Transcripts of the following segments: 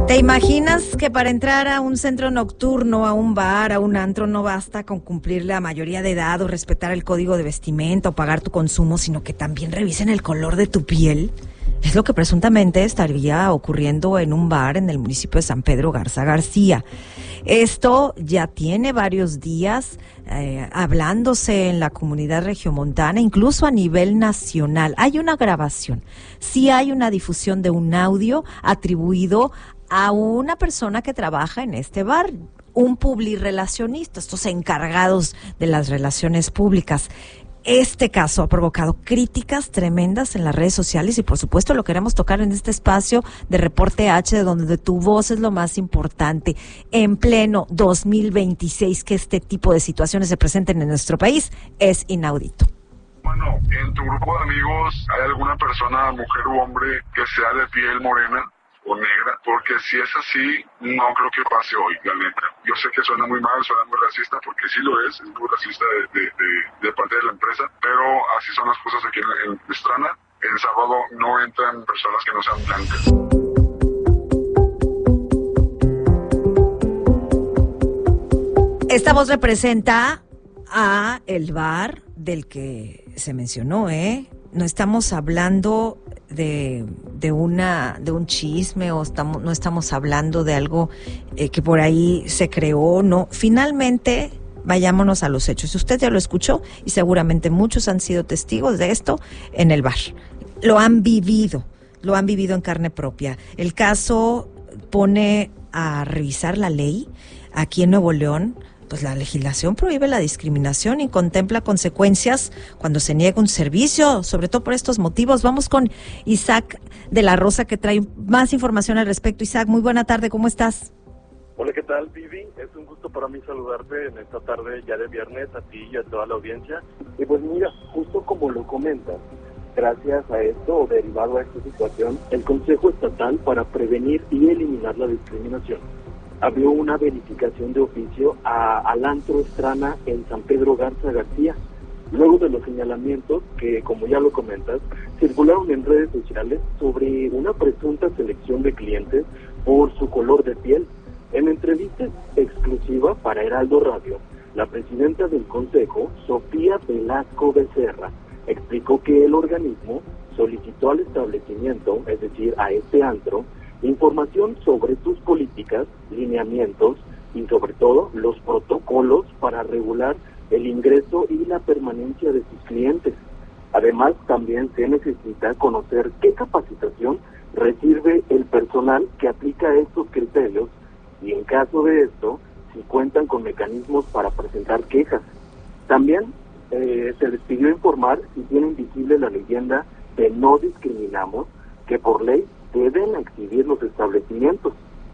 ¿Te imaginas que para entrar a un centro nocturno, a un bar, a un antro, no basta con cumplir la mayoría de edad o respetar el código de vestimenta o pagar tu consumo, sino que también revisen el color de tu piel? Es lo que presuntamente estaría ocurriendo en un bar en el municipio de San Pedro Garza García. Esto ya tiene varios días hablándose en la comunidad regiomontana, incluso a nivel nacional. Hay una grabación, sí hay una difusión de un audio atribuido a una persona que trabaja en este bar, un publirelacionista, estos encargados de las relaciones públicas. Este caso ha provocado críticas tremendas en las redes sociales y por supuesto lo queremos tocar en este espacio de Reporte H, donde tu voz es lo más importante. En pleno 2026, que este tipo de situaciones se presenten en nuestro país es inaudito. Bueno, en tu grupo de amigos, ¿hay alguna persona, mujer u hombre, que sea de piel morena o negra? Porque si es así, no creo que pase hoy, la neta. Yo sé que suena muy mal, suena muy racista, porque sí lo es muy racista de parte de la empresa, pero así son las cosas aquí en Estrana. El sábado no entran personas que no sean blancas. Esta voz representa a el bar del que se mencionó, No estamos hablando de un chisme o no estamos hablando de algo que por ahí se creó, no. Finalmente, vayámonos a los hechos. Usted ya lo escuchó y seguramente muchos han sido testigos de esto en el bar. Lo han vivido en carne propia. El caso pone a revisar la ley aquí en Nuevo León. Pues la legislación prohíbe la discriminación y contempla consecuencias cuando se niega un servicio, sobre todo por estos motivos. Vamos con Isaac de la Rosa, que trae más información al respecto. Isaac, muy buena tarde, ¿cómo estás? Hola, ¿qué tal, Vivi? Es un gusto para mí saludarte en esta tarde ya de viernes, a ti y a toda la audiencia. Y pues mira, justo como lo comentas, gracias a esto o derivado a esta situación, el Consejo Estatal para Prevenir y Eliminar la Discriminación abrió una verificación de oficio al antro Estrana en San Pedro Garza García, luego de los señalamientos que, como ya lo comentas, circularon en redes sociales sobre una presunta selección de clientes por su color de piel. En entrevista exclusiva para Heraldo Radio, la presidenta del Consejo, Sofía Velasco Becerra, explicó que el organismo solicitó al establecimiento, es decir, a este antro, información sobre sus políticas, lineamientos y sobre todo los protocolos para regular el ingreso y la permanencia de sus clientes. Además, también se necesita conocer qué capacitación recibe el personal que aplica estos criterios y en caso de esto, si cuentan con mecanismos para presentar quejas. También se les pidió informar si tienen visible la leyenda de no discriminamos, que por ley deben exhibir los establecimientos.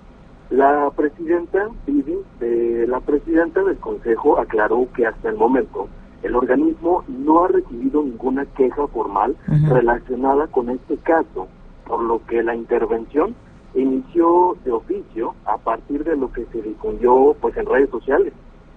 La presidenta del Consejo aclaró que hasta el momento el organismo no ha recibido ninguna queja formal relacionada con este caso, por lo que la intervención inició de oficio a partir de lo que se difundió pues en redes sociales.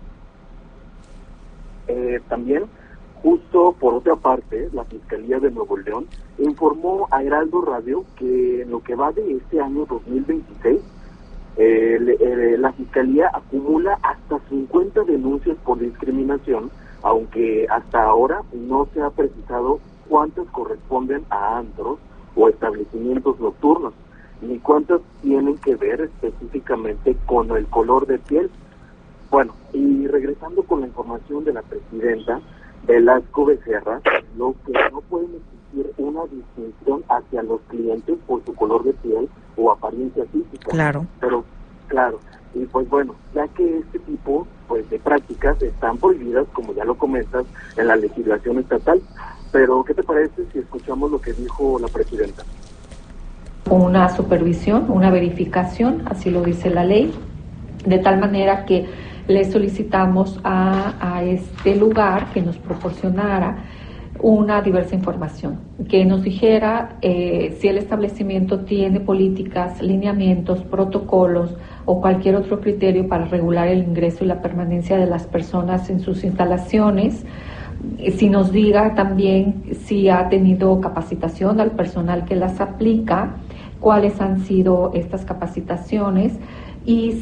También, justo por otra parte, la Fiscalía de Nuevo León informó a Heraldo Radio que en lo que va de este año 2026, la Fiscalía acumula hasta 50 denuncias por discriminación, aunque hasta ahora no se ha precisado cuántas corresponden a antros o establecimientos nocturnos, ni cuántas tienen que ver específicamente con el color de piel. Bueno, y regresando con la información de la presidenta Velasco Becerra, lo que no pueden existir una distinción hacia los clientes por su color de piel o apariencia física. Claro. Pero, claro, y pues bueno, ya que este tipo pues de prácticas están prohibidas, como ya lo comentas, en la legislación estatal. Pero, ¿qué te parece si escuchamos lo que dijo la presidenta? Una supervisión, una verificación, así lo dice la ley, de tal manera que le solicitamos a este lugar que nos proporcionara una diversa información, que nos dijera si el establecimiento tiene políticas, lineamientos, protocolos o cualquier otro criterio para regular el ingreso y la permanencia de las personas en sus instalaciones. Si nos diga también si ha tenido capacitación al personal que las aplica, cuáles han sido estas capacitaciones y